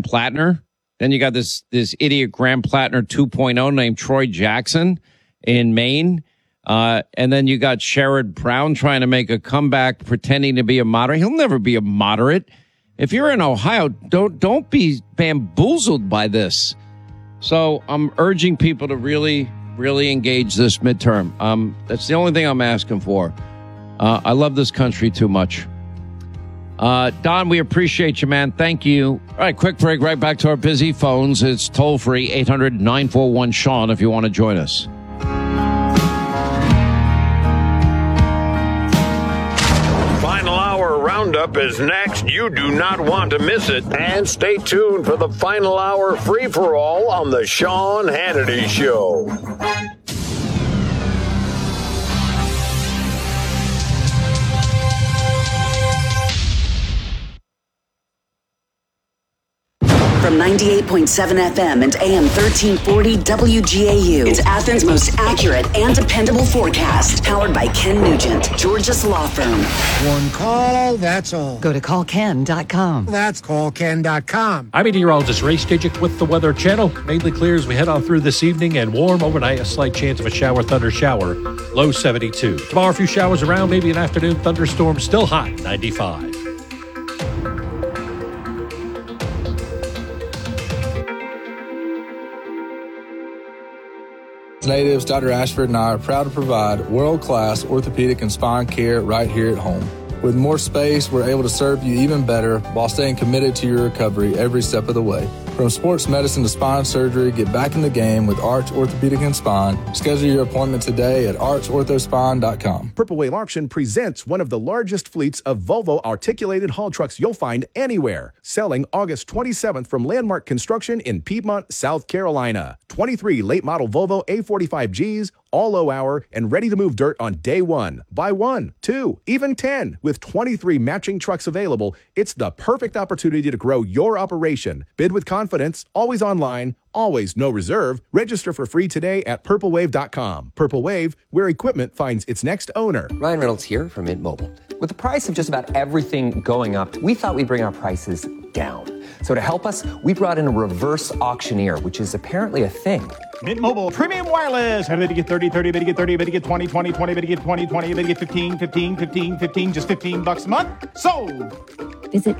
Plattner. Then you got this idiot Graham Plattner 2.0 named Troy Jackson in Maine. And then you got Sherrod Brown trying to make a comeback, pretending to be a moderate. He'll never be a moderate. If you're in Ohio, don't be bamboozled by this. So I'm urging people to really, really engage this midterm. That's the only thing I'm asking for. I love this country too much. Don, we appreciate you, man. Thank you. All right, quick break. Right back to our busy phones. It's toll free 800-941-SEAN if you want to join us. Roundup is next. You do not want to miss it. And stay tuned for the final hour free-for-all on the Sean Hannity Show. From 98.7 FM and AM 1340 WGAU. It's Athens' most accurate and dependable forecast. Powered by Ken Nugent, Georgia's law firm. One call, that's all. Go to callken.com. That's callken.com. I'm meteorologist Ray Stajic with the Weather Channel. Mainly clear as we head on through this evening and warm overnight. A slight chance of a shower, thunder shower. Low 72. Tomorrow, a few showers around, maybe an afternoon thunderstorm. Still hot, 95. Natives, Dr. Ashford and I are proud to provide world-class orthopedic and spine care right here at home. With more space, we're able to serve you even better while staying committed to your recovery every step of the way. From sports medicine to spine surgery, get back in the game with Arch Orthopedic and Spine. Schedule your appointment today at archorthospine.com. Purple Wave Auction presents one of the largest fleets of Volvo articulated haul trucks you'll find anywhere. Selling August 27th from Landmark Construction in Piedmont, South Carolina. 23 late model Volvo A45Gs, all low hour and ready to move dirt on day one. Buy 1, 2, even 10. With 23 matching trucks available, it's the perfect opportunity to grow your operation. Bid with confidence, always online, always no reserve. Register for free today at purplewave.com. Purple Wave, where equipment finds its next owner. Ryan Reynolds here from Mint Mobile. With the price of just about everything going up, we thought we'd bring our prices down. So to help us, we brought in a reverse auctioneer, which is apparently a thing. Mint Mobile Premium Wireless. How did you get 30, 30, bet you get 30, bet you get 20, 20, 20, bet you get 20, 20, bet you get 15, 15, 15, 15, just $15 a month? Sold! Visit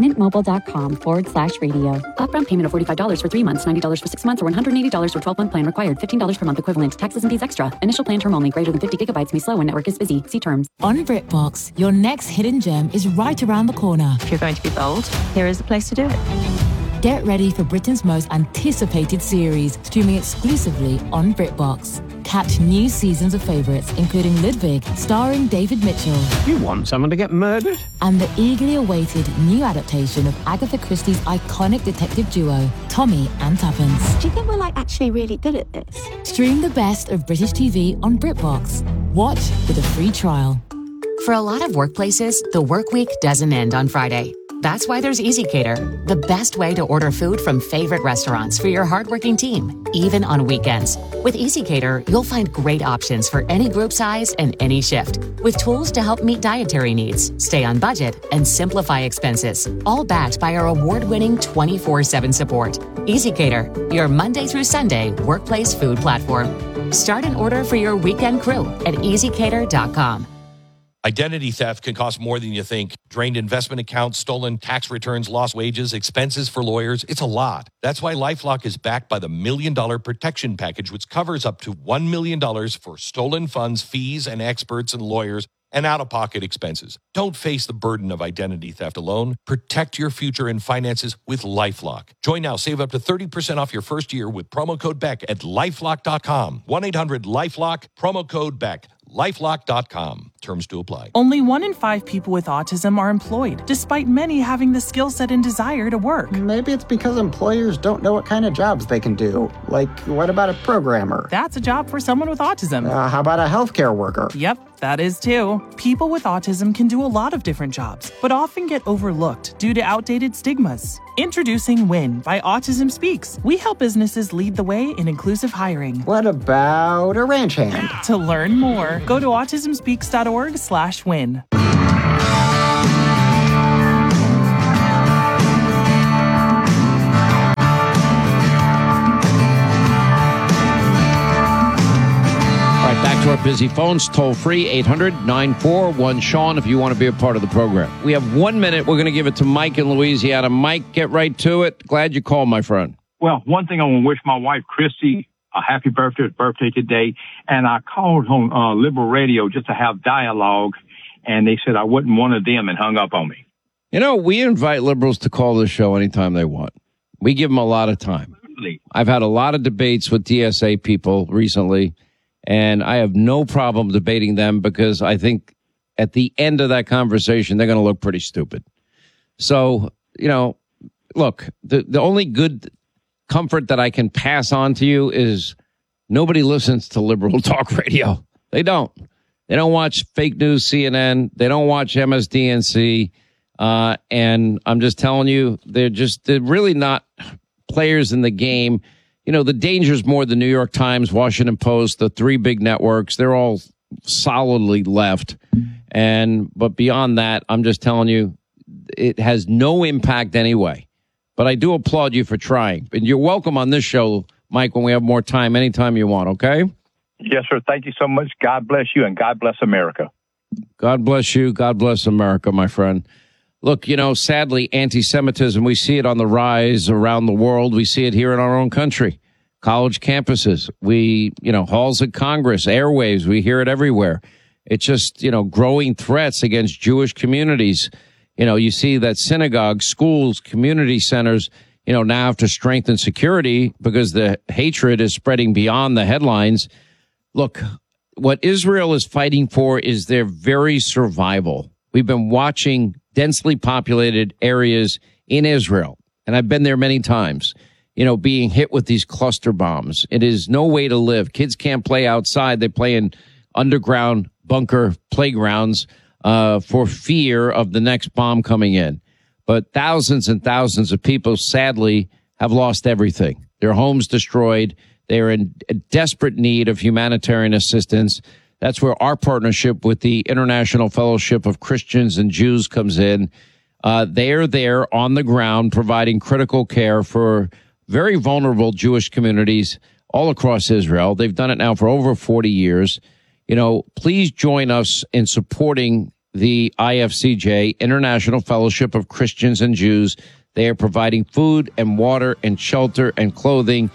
mintmobile.com/radio. Upfront payment of $45 for 3 months, $90 for 6 months, or $180 for 12-month plan required. $15 per month equivalent. Taxes and fees extra. Initial plan term only. Greater than 50 gigabytes may slow when network is busy. See terms. On BritBox, your next hidden gem is right around the corner. If you're going to be bold, here is the place to do it. Get ready for Britain's most anticipated series, streaming exclusively on BritBox. Catch new seasons of favourites, including Ludwig, starring David Mitchell. You want someone to get murdered? And the eagerly awaited new adaptation of Agatha Christie's iconic detective duo, Tommy and Tuppence. Do you think we're actually really good at this? Stream the best of British TV on BritBox. Watch with a free trial. For a lot of workplaces, the work week doesn't end on Friday. That's why there's EasyCater, the best way to order food from favorite restaurants for your hardworking team, even on weekends. With EasyCater, you'll find great options for any group size and any shift, with tools to help meet dietary needs, stay on budget, and simplify expenses, all backed by our award-winning 24/7 support. EasyCater, your Monday through Sunday workplace food platform. Start an order for your weekend crew at easycater.com. Identity theft can cost more than you think. Drained investment accounts, stolen tax returns, lost wages, expenses for lawyers. It's a lot. That's why LifeLock is backed by the $1 Million Protection Package, which covers up to $1 million for stolen funds, fees, and experts and lawyers, and out-of-pocket expenses. Don't face the burden of identity theft alone. Protect your future and finances with LifeLock. Join now. Save up to 30% off your first year with promo code BECK at LifeLock.com. 1-800-LifeLock, promo code BECK. LifeLock.com. Terms to apply. Only 1 in 5 people with autism are employed, despite many having the skill set and desire to work. Maybe it's because employers don't know what kind of jobs they can do. Like, what about a programmer? That's a job for someone with autism. How about a healthcare worker? Yep, that is too. People with autism can do a lot of different jobs, but often get overlooked due to outdated stigmas. Introducing WIN by Autism Speaks. We help businesses lead the way in inclusive hiring. What about a ranch hand? To learn more, go to autismspeaks.org/win. to our busy phones, toll free, 800-941-SEAN if you want to be a part of the program. We have 1 minute. We're going to give it to Mike in Louisiana. Mike, get right to it. Glad you called, my friend. Well, one thing I want to wish my wife, Christy, a happy birthday today. And I called on Liberal Radio just to have dialogue, and they said I wasn't one of them and hung up on me. You know, we invite liberals to call the show anytime they want. We give them a lot of time. Absolutely. I've had a lot of debates with DSA people recently, and I have no problem debating them because I think at the end of that conversation, they're going to look pretty stupid. So, you know, look, the only good comfort that I can pass on to you is nobody listens to liberal talk radio. They don't. They don't watch fake news CNN. They don't watch MSDNC. And I'm just telling you, they're really not players in the game. You know, the danger's more the New York Times, Washington Post, the three big networks. They're all solidly left. But beyond that, I'm just telling you, it has no impact anyway. But I do applaud you for trying. And you're welcome on this show, Mike, when we have more time, anytime you want, okay? Yes, sir. Thank you so much. God bless you, and God bless America. God bless you. God bless America, my friend. Look, you know, sadly, anti-Semitism, we see it on the rise around the world. We see it here in our own country. College campuses, halls of Congress, airwaves, we hear it everywhere. It's just, growing threats against Jewish communities. You see that synagogues, schools, community centers, now have to strengthen security because the hatred is spreading beyond the headlines. Look, what Israel is fighting for is their very survival. We've been watching densely populated areas in Israel, and I've been there many times, being hit with these cluster bombs. It is no way to live. Kids can't play outside. They play in underground bunker playgrounds for fear of the next bomb coming in. But thousands and thousands of people, sadly, have lost everything. Their homes destroyed. They're in desperate need of humanitarian assistance. That's where our partnership with the International Fellowship of Christians and Jews comes in. They are there on the ground providing critical care for very vulnerable Jewish communities all across Israel. They've done it now for over 40 years. Please join us in supporting the IFCJ, International Fellowship of Christians and Jews. They are providing food and water and shelter and clothing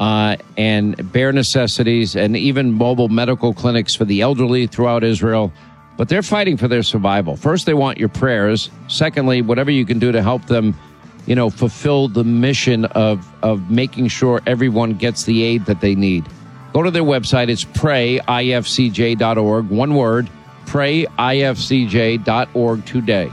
and bare necessities and even mobile medical clinics for the elderly throughout Israel. But they're fighting for their survival. First, they want your prayers. Secondly, whatever you can do to help them, fulfill the mission of making sure everyone gets the aid that they need. Go to their website. It's prayifcj.org. One word, prayifcj.org today.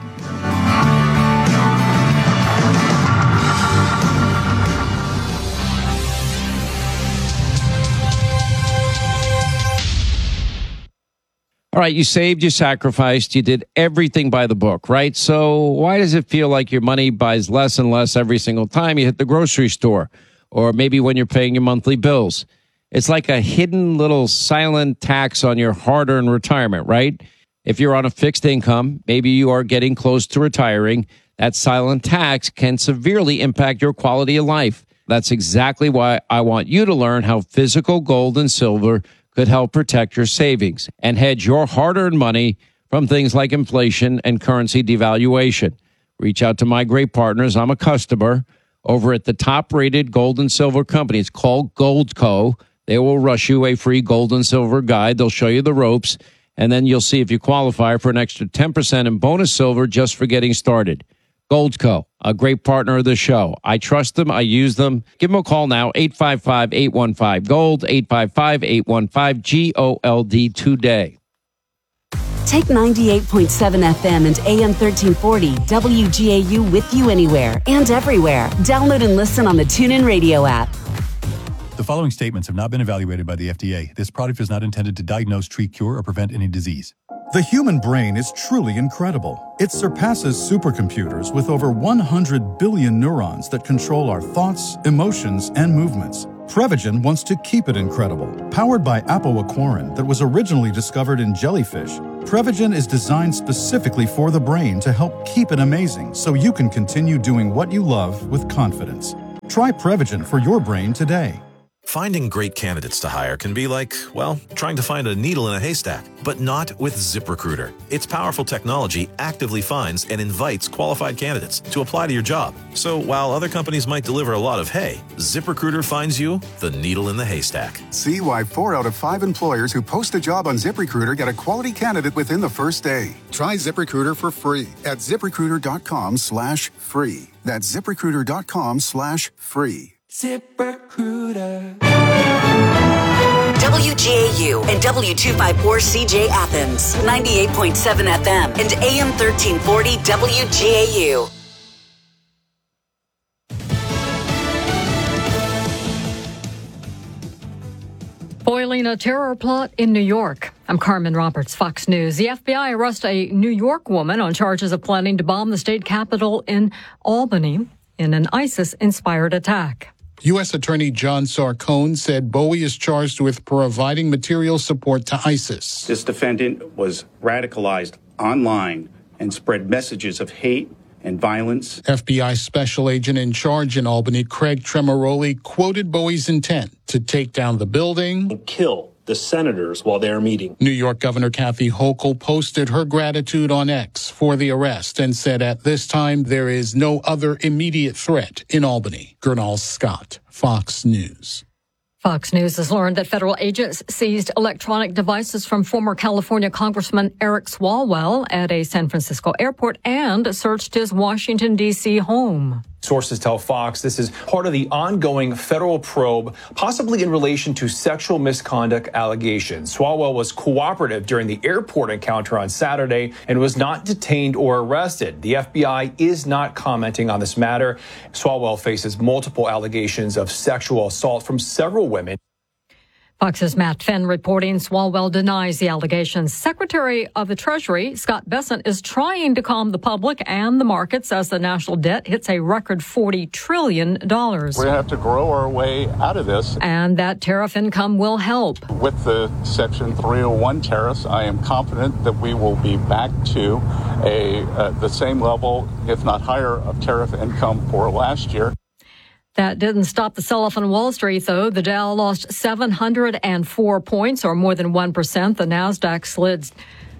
All right, you saved, you sacrificed, you did everything by the book, right? So why does it feel like your money buys less and less every single time you hit the grocery store? Or maybe when you're paying your monthly bills? It's like a hidden little silent tax on your hard-earned retirement, right? If you're on a fixed income, maybe you are getting close to retiring, that silent tax can severely impact your quality of life. That's exactly why I want you to learn how physical gold and silver could help protect your savings and hedge your hard-earned money from things like inflation and currency devaluation. Reach out to my great partners. I'm a customer over at the top-rated gold and silver company. It's called Goldco. They will rush you a free gold and silver guide. They'll show you the ropes, and then you'll see if you qualify for an extra 10% in bonus silver just for getting started. Goldco, a great partner of the show. I trust them. I use them. Give them a call now, 855-815-GOLD, 855-815-GOLD today. Take 98.7 FM and AM 1340 WGAU with you anywhere and everywhere. Download and listen on the TuneIn Radio app. The following statements have not been evaluated by the FDA. This product is not intended to diagnose, treat, cure, or prevent any disease. The human brain is truly incredible. It surpasses supercomputers with over 100 billion neurons that control our thoughts, emotions, and movements. Prevagen wants to keep it incredible. Powered by apoaquarin that was originally discovered in jellyfish, Prevagen is designed specifically for the brain to help keep it amazing so you can continue doing what you love with confidence. Try Prevagen for your brain today. Finding great candidates to hire can be like, well, trying to find a needle in a haystack, but not with ZipRecruiter. Its powerful technology actively finds and invites qualified candidates to apply to your job. So while other companies might deliver a lot of hay, ZipRecruiter finds you the needle in the haystack. See why 4 out of 5 employers who post a job on ZipRecruiter get a quality candidate within the first day. Try ZipRecruiter for free at ZipRecruiter.com/free. That's ZipRecruiter.com/free. ZipRecruiter. WGAU and W254CJ Athens, 98.7 FM and AM 1340 WGAU. Foiling a terror plot in New York. I'm Carmen Roberts, Fox News. The FBI arrests a New York woman on charges of planning to bomb the state capitol in Albany in an ISIS-inspired attack. U.S. Attorney John Sarcone said Bowie is charged with providing material support to ISIS. This defendant was radicalized online and spread messages of hate and violence. FBI special agent in charge in Albany, Craig Tremoroli, quoted Bowie's intent to take down the building and kill the senators while they're meeting. New York Governor Kathy Hochul posted her gratitude on X for the arrest and said at this time there is no other immediate threat in Albany. Gernal Scott, Fox News. Fox News has learned that federal agents seized electronic devices from former California Congressman Eric Swalwell at a San Francisco airport and searched his Washington, D.C. home. Sources tell Fox this is part of the ongoing federal probe, possibly in relation to sexual misconduct allegations. Swalwell was cooperative during the airport encounter on Saturday and was not detained or arrested. The FBI is not commenting on this matter. Swalwell faces multiple allegations of sexual assault from several women. Fox's Matt Fenn reporting Swalwell denies the allegations. Secretary of the Treasury, Scott Bessent, is trying to calm the public and the markets as the national debt hits a record $40 trillion. We have to grow our way out of this. And that tariff income will help. With the Section 301 tariffs, I am confident that we will be back to the same level, if not higher, of tariff income for last year. That didn't stop the sell-off on Wall Street, though. The Dow lost 704 points, or more than 1%. The Nasdaq slid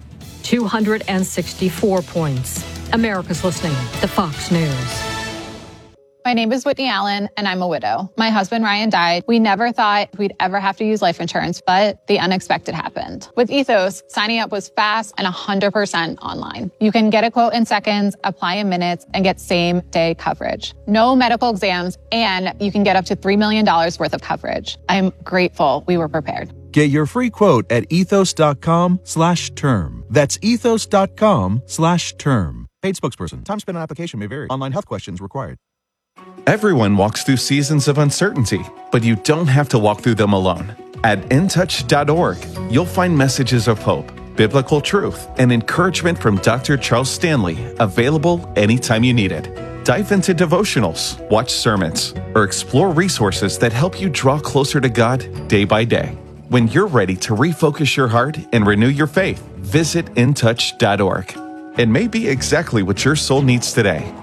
264 points. America's listening to Fox News. My name is Whitney Allen, and I'm a widow. My husband, Ryan, died. We never thought we'd ever have to use life insurance, but the unexpected happened. With Ethos, signing up was fast and 100% online. You can get a quote in seconds, apply in minutes, and get same-day coverage. No medical exams, and you can get up to $3 million worth of coverage. I'm grateful we were prepared. Get your free quote at ethos.com/term. That's ethos.com/term. Paid spokesperson. Time spent on application may vary. Online health questions required. Everyone walks through seasons of uncertainty, but you don't have to walk through them alone. At intouch.org, you'll find messages of hope, biblical truth, and encouragement from Dr. Charles Stanley, available anytime you need it. Dive into devotionals, watch sermons, or explore resources that help you draw closer to God day by day. When you're ready to refocus your heart and renew your faith, visit intouch.org. It may be exactly what your soul needs today.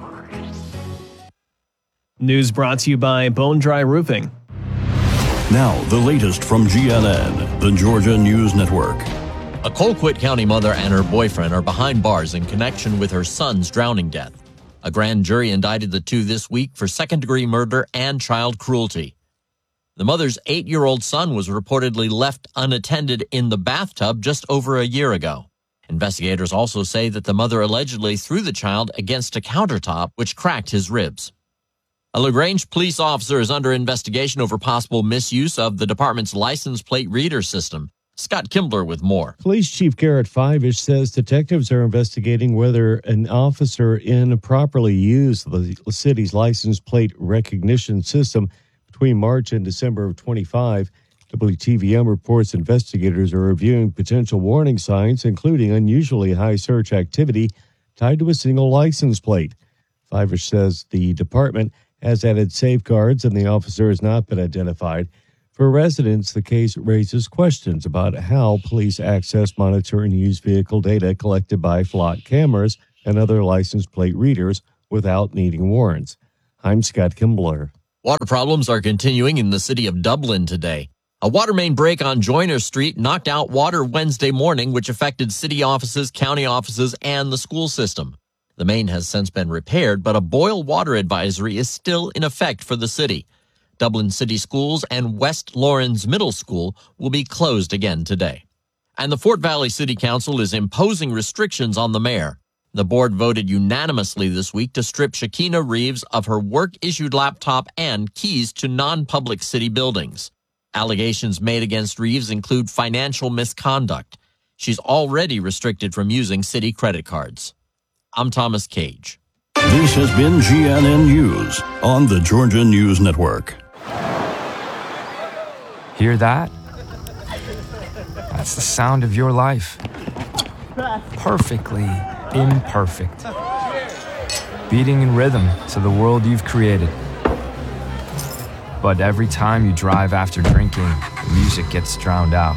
News brought to you by Bone Dry Roofing. Now, the latest from GNN, the Georgia News Network. A Colquitt County mother and her boyfriend are behind bars in connection with her son's drowning death. A grand jury indicted the two this week for second-degree murder and child cruelty. The mother's 8-year-old son was reportedly left unattended in the bathtub just over a year ago. Investigators also say that the mother allegedly threw the child against a countertop, which cracked his ribs. A LaGrange police officer is under investigation over possible misuse of the department's license plate reader system. Scott Kimbler with more. Police Chief Garrett Fivish says detectives are investigating whether an officer improperly used the city's license plate recognition system between March and December of 25. WTVM reports investigators are reviewing potential warning signs, including unusually high search activity tied to a single license plate. Fivish says the department has added safeguards and the officer has not been identified. For residents, the case raises questions about how police access, monitor, and use vehicle data collected by flock cameras, and other license plate readers without needing warrants. I'm Scott Kimbler. Water problems are continuing in the city of Dublin today. A water main break on Joyner Street knocked out water Wednesday morning, which affected city offices, county offices, and the school system. The main has since been repaired, but a boil water advisory is still in effect for the city. Dublin City Schools and West Lawrence Middle School will be closed again today. And the Fort Valley City Council is imposing restrictions on the mayor. The board voted unanimously this week to strip Shakina Reeves of her work-issued laptop and keys to non-public city buildings. Allegations made against Reeves include financial misconduct. She's already restricted from using city credit cards. I'm Thomas Cage. This has been GNN News on the Georgia News Network. Hear that? That's the sound of your life. Perfectly imperfect. Beating in rhythm to the world you've created. But every time you drive after drinking, the music gets drowned out.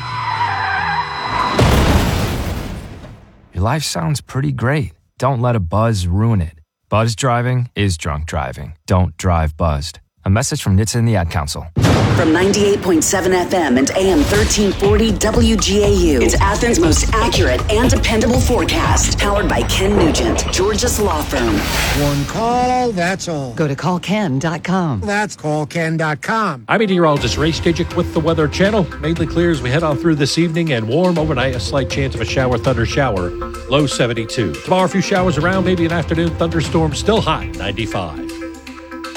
Your life sounds pretty great. Don't let a buzz ruin it. Buzz driving is drunk driving. Don't drive buzzed. A message from NHTSA and the Ad Council. From 98.7 FM and AM 1340 WGAU, it's Athens' most accurate and dependable forecast. Powered by Ken Nugent, Georgia's law firm. One call, that's all. Go to callken.com. That's callken.com. I'm meteorologist Ray Stajic with the Weather Channel. Mainly clear as we head on through this evening and warm overnight. A slight chance of a shower, thunder shower. Low 72. Tomorrow, a few showers around, maybe an afternoon thunderstorm. Still hot, 95.